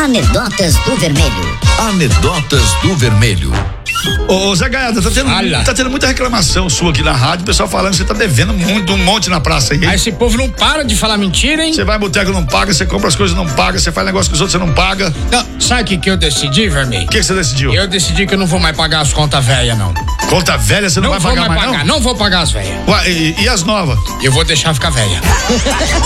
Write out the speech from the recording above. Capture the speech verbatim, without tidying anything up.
Anedotas do Vermelho. Anedotas do Vermelho. Ô, Zé Gaiada, tá tendo, tá tendo muita reclamação sua aqui na rádio, o pessoal falando que você tá devendo muito, um monte na praça aí. Aí esse povo não para de falar mentira, hein? Você vai em boteco, não paga, você compra as coisas, não paga, você faz negócio com os outros, você não paga. Não, sabe o que que eu decidi, Vermelho? O que que você decidiu? Eu decidi que eu não vou mais pagar as contas velhas, não. Conta velha, você não, não vai pagar mais mais, pagar, não? Não vou pagar as velhas. Ué, e, e as novas? Eu vou deixar ficar velha.